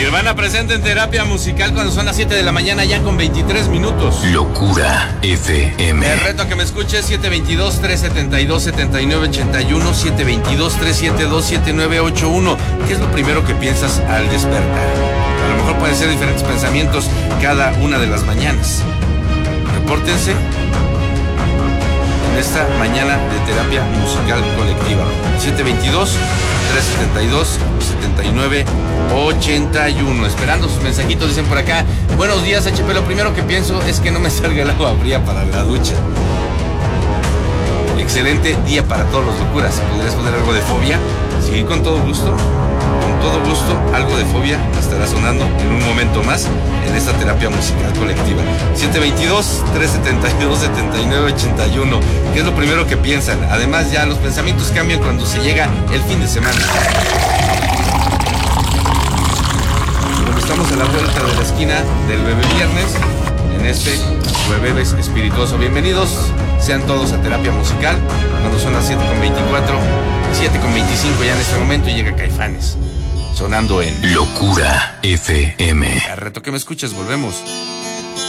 Nirvana presente en Terapia Musical cuando son las 7 de la mañana ya con 23 minutos. Locura FM. El reto a que me escuches 722-372-7981, 722-372-7981. ¿Qué es lo primero que piensas al despertar? A lo mejor pueden ser diferentes pensamientos cada una de las mañanas. Repórtense en esta mañana de Terapia Musical Colectiva. 722-372-7981. Esperando sus mensajitos, dicen por acá. Buenos días, HP. Lo primero que pienso es que no me salga el agua fría para la ducha. Excelente día para todos los locuras. ¿Podrías poner algo de fobia? Sí, con todo gusto. Con todo gusto, algo de fobia estará sonando en un momento más en esta Terapia Musical Colectiva. 722-372-7981. ¿Qué es lo primero que piensan? Además, ya los pensamientos cambian cuando se llega el fin de semana. Como estamos a la vuelta de la esquina del Bebé Viernes, en este Jueves Espirituoso. Bienvenidos sean todos a Terapia Musical, cuando son las 7:24, 7:25 ya en este momento, y llega Caifanes, sonando en Locura FM. Al reto que me escuches, volvemos.